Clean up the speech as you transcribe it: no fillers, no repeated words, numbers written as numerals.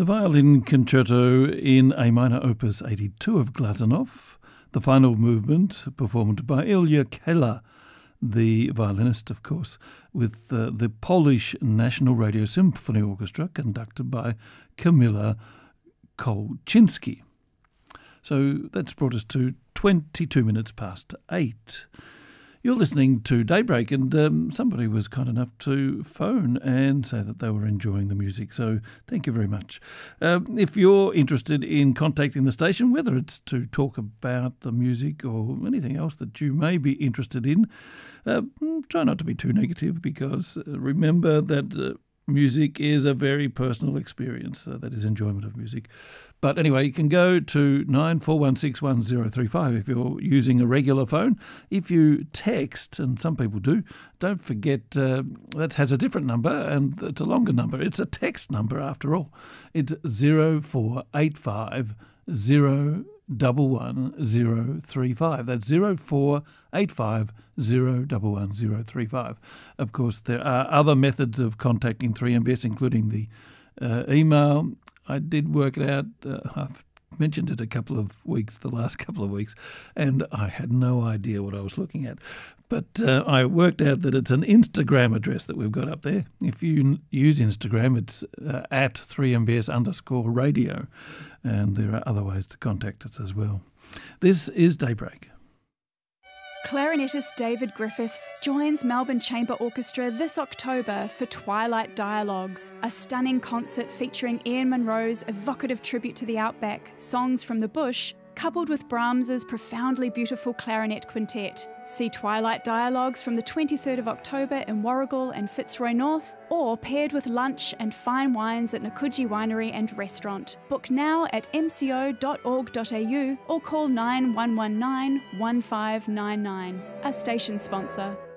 The violin concerto in A minor opus 82 of Glazunov, the final movement performed by Ilya Keller, the violinist, of course, with the Polish National Radio Symphony Orchestra, conducted by Kamila Kolczynski. So that's brought us to 22 minutes past 8. You're listening to Daybreak, and somebody was kind enough to phone and say that they were enjoying the music, so thank you very much. If you're interested in contacting the station, whether it's to talk about the music or anything else that you may be interested in, try not to be too negative, because remember that music is a very personal experience, that is enjoyment of music. But anyway, you can go to 94161035 if you're using a regular phone. If you text, and some people do, don't forget that has a different number, and it's a longer number. It's a text number after all. It's 0485 011035. That's 0485 011035. Of course, there are other methods of contacting 3MBS, including the email. I did work it out. I've mentioned it the last couple of weeks, and I had no idea what I was looking at. But I worked out that it's an Instagram address that we've got up there. If you use Instagram, it's at 3MBS_radio, and there are other ways to contact us as well. This is Daybreak. Clarinetist David Griffiths joins Melbourne Chamber Orchestra this October for Twilight Dialogues, a stunning concert featuring Ian Munro's evocative tribute to the outback, Songs from the Bush, coupled with Brahms's profoundly beautiful clarinet quintet. See Twilight Dialogues from the 23rd of October in Warragul and Fitzroy North, or paired with lunch and fine wines at Nakuji Winery and Restaurant. Book now at mco.org.au or call 9119 1599. A station sponsor.